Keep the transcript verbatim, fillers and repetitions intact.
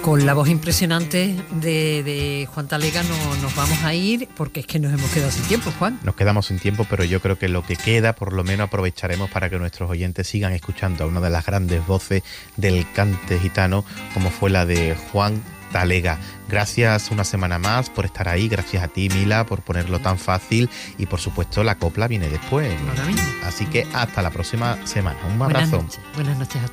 con la voz impresionante de, de Juan Talega no, nos vamos a ir, porque es que nos hemos quedado sin tiempo, Juan. Nos quedamos sin tiempo, pero yo creo que lo que queda, por lo menos aprovecharemos para que nuestros oyentes sigan escuchando a una de las grandes voces del cante gitano, como fue la de Juan Talega. Gracias una semana más por estar ahí, gracias a ti, Mila, por ponerlo tan fácil, y por supuesto la copla viene después. Ahora mismo. Así que hasta la próxima semana. Un Buenas abrazo. noches. Buenas noches a todos.